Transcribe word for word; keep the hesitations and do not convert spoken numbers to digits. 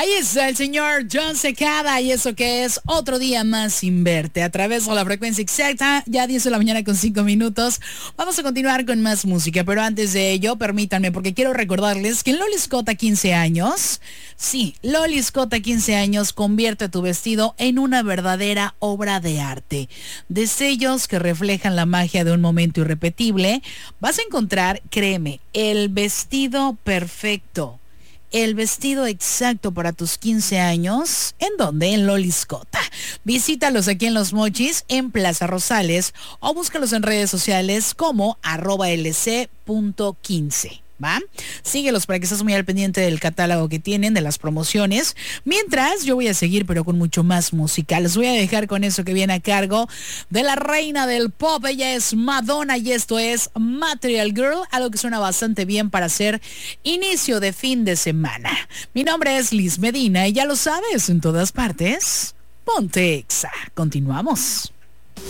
Ahí está el señor John Secada y eso que es otro día más sin verte a través de la frecuencia exacta, ya diez de la mañana con cinco minutos. Vamos a continuar con más música, pero antes de ello, permítanme, porque quiero recordarles que en Loli Scott a quince años, sí, Loli Scott a quince años convierte tu vestido en una verdadera obra de arte. Destellos que reflejan la magia de un momento irrepetible. Vas a encontrar, créeme, el vestido perfecto. El vestido exacto para tus quince años. ¿En dónde? En Loli Scott. Visítalos aquí en Los Mochis, en Plaza Rosales, o búscalos en redes sociales como arroba lc punto quince. ¿Va? Síguelos para que estés muy al pendiente del catálogo que tienen, de las promociones. Mientras, yo voy a seguir, pero con mucho más música. Les voy a dejar con eso que viene a cargo de la reina del pop. Ella es Madonna y esto es Material Girl, algo que suena bastante bien para hacer inicio de fin de semana. Mi nombre es Liz Medina y ya lo sabes, en todas partes, ponte Exa. Continuamos.